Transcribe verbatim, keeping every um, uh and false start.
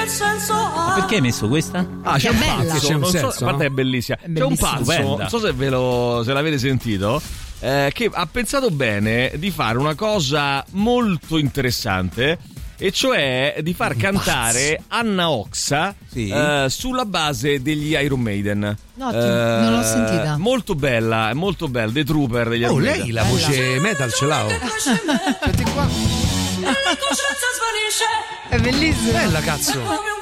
Perché hai messo questa? Ah, c'è Che un bella. pazzo, C'è un non so, senso, a parte no? è bellissima. È C'è un bellissima. pazzo, Stupenda. non so se ve lo se l'avete sentito, eh, che ha pensato bene di fare una cosa molto interessante, e cioè di far cantare Anna Oxa Sì. eh, sulla base degli Iron Maiden. No, ti- non l'ho sentita. Molto bella, è molto bella, dei Trooper degli Iron Oh, Maiden. lei la voce metal ce l'ha. Oh. Senti qua. È bellissima. Bella, cazzo.